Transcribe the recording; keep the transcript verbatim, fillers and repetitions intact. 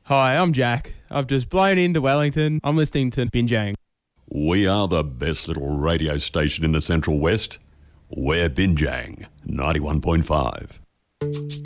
Hi, I'm Jack. I've just blown into Wellington. I'm listening to Binjang. We are the best little radio station in the Central West. We're Binjang, ninety-one point five.